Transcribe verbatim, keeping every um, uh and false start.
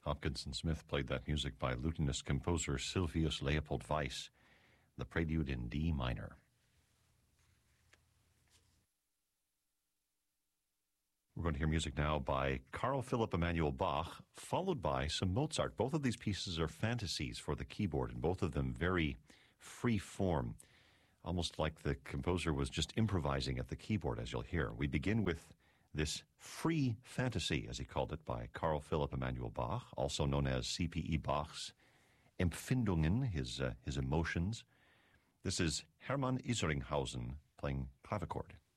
Hopkinson Smith played that music by lutenist composer Sylvius Leopold Weiss, the Prelude in D minor. We're going to hear music now by Carl Philipp Emanuel Bach, followed by some Mozart. Both of these pieces are fantasies for the keyboard, and both of them very free form, almost like the composer was just improvising at the keyboard, as you'll hear. We begin with this free fantasy, as he called it, by Carl Philipp Emanuel Bach, also known as C P E Bach's Empfindungen, his, uh, his emotions. This is Hermann Isringhausen playing clavichord.